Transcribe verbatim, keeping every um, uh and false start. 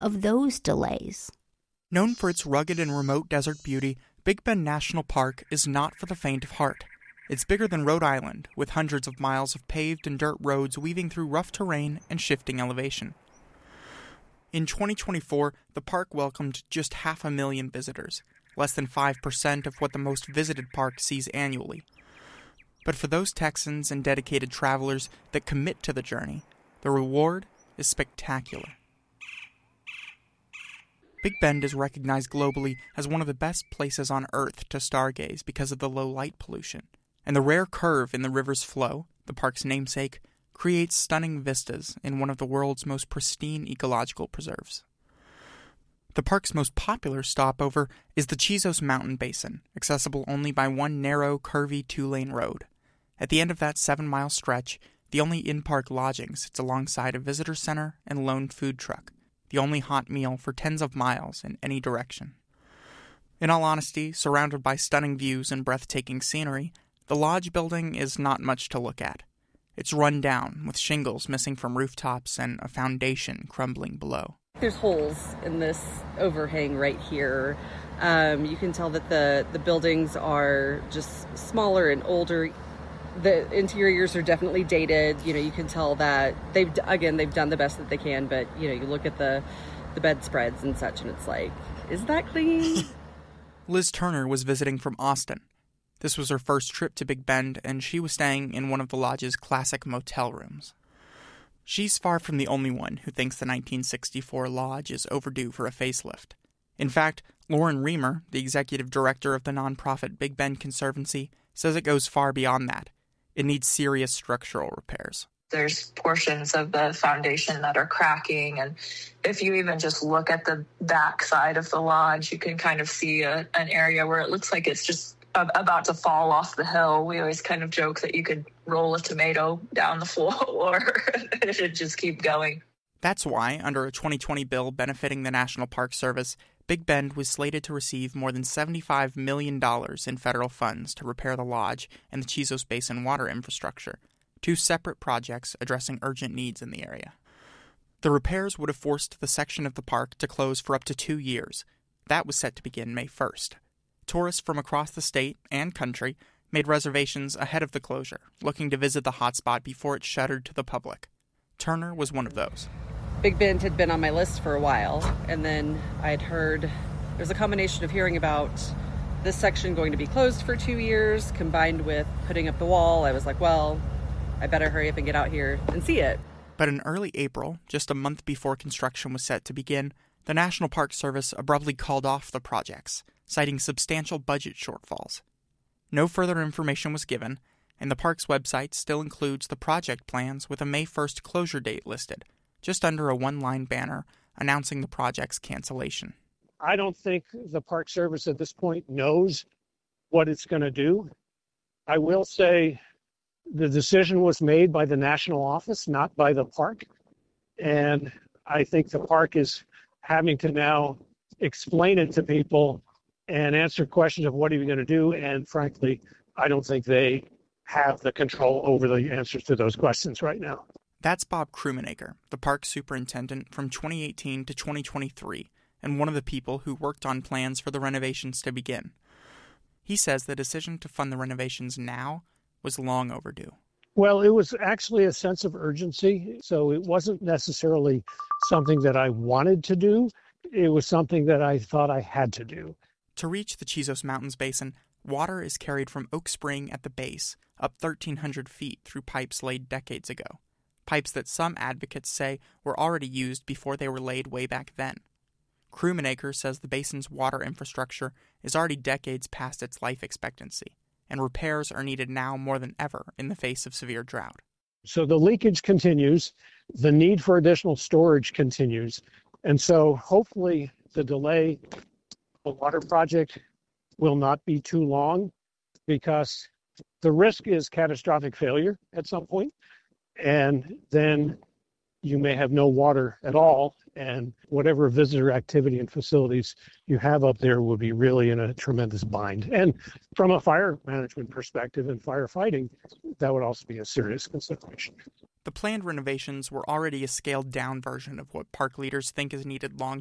of those delays. Known for its rugged and remote desert beauty, Big Bend National Park is not for the faint of heart. It's bigger than Rhode Island, with hundreds of miles of paved and dirt roads weaving through rough terrain and shifting elevation. In twenty twenty-four, the park welcomed just half a million visitors, less than five percent of what the most visited park sees annually. But for those Texans and dedicated travelers that commit to the journey, the reward is spectacular. Big Bend is recognized globally as one of the best places on Earth to stargaze because of the low light pollution. And the rare curve in the river's flow, the park's namesake, creates stunning vistas in one of the world's most pristine ecological preserves. The park's most popular stopover is the Chizos Mountain Basin, accessible only by one narrow, curvy two-lane road. At the end of that seven-mile stretch, the only in-park lodging sits alongside a visitor center and lone food truck, the only hot meal for tens of miles in any direction. In all honesty, surrounded by stunning views and breathtaking scenery, the lodge building is not much to look at. It's run down, with shingles missing from rooftops and a foundation crumbling below. There's holes in this overhang right here. Um, you can tell that the, the buildings are just smaller and older. The interiors are definitely dated. You know, you can tell that they've, again, they've done the best that they can, but, you know, you look at the, the bedspreads and such, and it's like, is that clean? Liz Turner was visiting from Austin. This was her first trip to Big Bend, and she was staying in one of the lodge's classic motel rooms. She's far from the only one who thinks the nineteen sixty-four lodge is overdue for a facelift. In fact, Lauren Reamer, the executive director of the nonprofit Big Bend Conservancy, says it goes far beyond that. It needs serious structural repairs. There's portions of the foundation that are cracking, and if you even just look at the back side of the lodge, you can kind of see a, an area where it looks like it's just about to fall off the hill. We always kind of joke that you could roll a tomato down the floor and it should just keep going. That's why, under a twenty twenty bill benefiting the National Park Service, Big Bend was slated to receive more than seventy-five million dollars in federal funds to repair the lodge and the Chizos Basin water infrastructure, two separate projects addressing urgent needs in the area. The repairs would have forced the section of the park to close for up to two years. That was set to begin May first. Tourists from across the state and country made reservations ahead of the closure, looking to visit the hotspot before it shuttered to the public. Turner was one of those. Big Bend had been on my list for a while, and then I had heard, there was a combination of hearing about this section going to be closed for two years, combined with putting up the wall. I was like, well, I better hurry up and get out here and see it. But in early April, just a month before construction was set to begin, the National Park Service abruptly called off the projects, citing substantial budget shortfalls. No further information was given, and the park's website still includes the project plans with a May first closure date listed, just under a one-line banner announcing the project's cancellation. I don't think the Park Service at this point knows what it's going to do. I will say the decision was made by the national office, not by the park. And I think the park is having to now explain it to people and answer questions of what are you going to do. And frankly, I don't think they have the control over the answers to those questions right now. That's Bob Krummenacher, the park superintendent from twenty eighteen to twenty twenty-three, and one of the people who worked on plans for the renovations to begin. He says the decision to fund the renovations now was long overdue. Well, it was actually a sense of urgency, so it wasn't necessarily something that I wanted to do. It was something that I thought I had to do. To reach the Chizos Mountains Basin, water is carried from Oak Spring at the base up thirteen hundred feet through pipes laid decades ago. Pipes that some advocates say were already used before they were laid way back then. Krummenacher says the basin's water infrastructure is already decades past its life expectancy, and repairs are needed now more than ever in the face of severe drought. So the leakage continues, the need for additional storage continues, and so hopefully the delay of the water project will not be too long, because the risk is catastrophic failure at some point, and then you may have no water at all, and whatever visitor activity and facilities you have up there will be really in a tremendous bind. And from a fire management perspective and firefighting, that would also be a serious consideration. The planned renovations were already a scaled-down version of what park leaders think is needed long